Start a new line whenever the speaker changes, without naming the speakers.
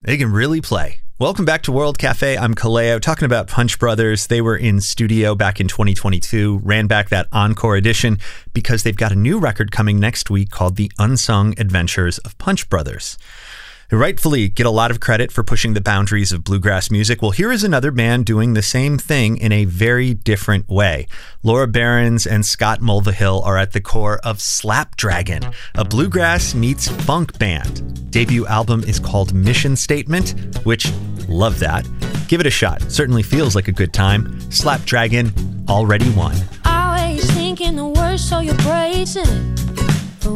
They can really play. Welcome back to World Cafe. I'm Kaleo, talking about Punch Brothers. They were in studio back in 2022, ran back that encore edition because they've got a new record coming next week called The Unsung Adventures of Punch Brothers. They rightfully get a lot of credit for pushing the boundaries of bluegrass music. Well, here is another band doing the same thing in a very different way. Laura Behrens and Scott Mulvihill are at the core of Slapdragon, a bluegrass meets funk band. Debut album is called Mission Statement, which, love that. Give it a shot. Certainly feels like a good time. Slapdragon already won.
Always thinking the worst, so you're bracing.